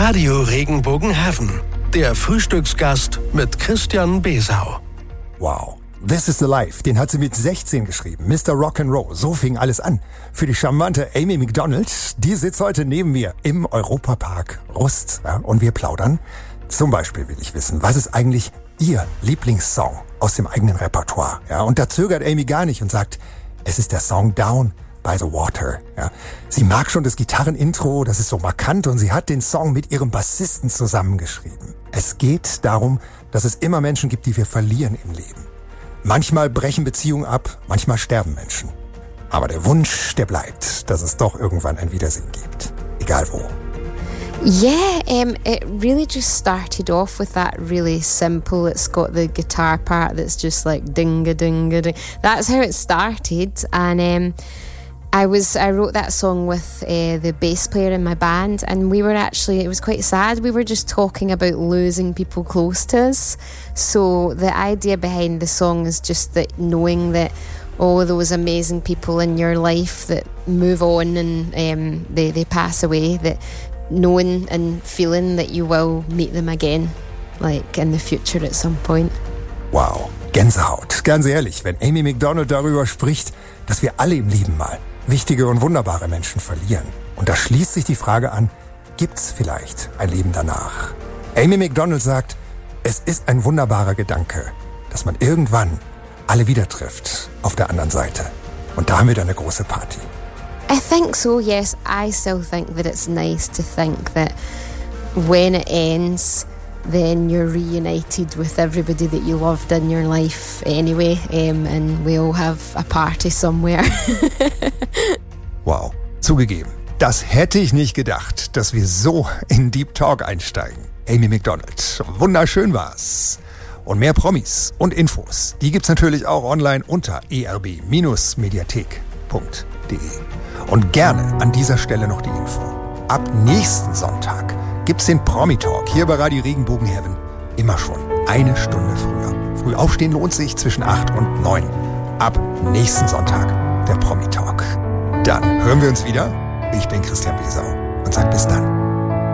Radio Regenbogen Heaven. Der Frühstücksgast mit Christian Besau. Wow. This is the Life, den hat sie mit 16 geschrieben. Mr. Rock'n'Roll, so fing alles an. Für die charmante Amy Macdonald, die sitzt heute neben mir im Europapark Rust. Ja, und wir plaudern. Zum Beispiel will ich wissen, was ist eigentlich ihr Lieblingssong aus dem eigenen Repertoire? Ja, und da zögert Amy gar nicht und sagt, es ist der Song Down by the Water. Ja, sie mag schon das Gitarrenintro, das ist so markant, und sie hat den Song mit ihrem Bassisten zusammengeschrieben. Es geht darum, dass es immer Menschen gibt, die wir verlieren im Leben. Manchmal brechen Beziehungen ab, manchmal sterben Menschen. Aber der Wunsch, der bleibt, dass es doch irgendwann ein Wiedersehen gibt. Egal wo. Yeah, it really just started off with that really simple, it's got the guitar part that's just like ding-a-ding-a-ding. That's how it started, and I wrote that song with the bass player in my band, and we were actually, it was quite sad, we were just talking about losing people close to us. So the idea behind the song is just that knowing that all those amazing people in your life that move on and they pass away, that knowing and feeling that you will meet them again, like in the future at some point. Wow, Gänsehaut. Ganz ehrlich, wenn Amy Macdonald darüber spricht, dass wir alle im Leben mal wichtige und wunderbare Menschen verlieren. Und da schließt sich die Frage an, gibt's vielleicht ein Leben danach? Amy Macdonald sagt, es ist ein wunderbarer Gedanke, dass man irgendwann alle wieder trifft auf der anderen Seite. Und da haben wir dann eine große Party. I think so, yes. I still think that it's nice to think that when it ends, then you're reunited with everybody that you loved in your life anyway, and we all have a party somewhere. Wow, zugegeben, das hätte ich nicht gedacht, dass wir so in Deep Talk einsteigen. Amy Macdonald, wunderschön war's. Und mehr Promis und Infos, die gibt's natürlich auch online unter erb-mediathek.de. Und gerne an dieser Stelle noch die Info. Ab nächsten Sonntag gibt's den Promi-Talk hier bei Radio Regenbogen Heaven. Immer schon eine Stunde früher. Früh aufstehen lohnt sich zwischen 8 und 9. Ab nächsten Sonntag der Promi-Talk. Dann hören wir uns wieder. Ich bin Christian Besau und sag bis dann.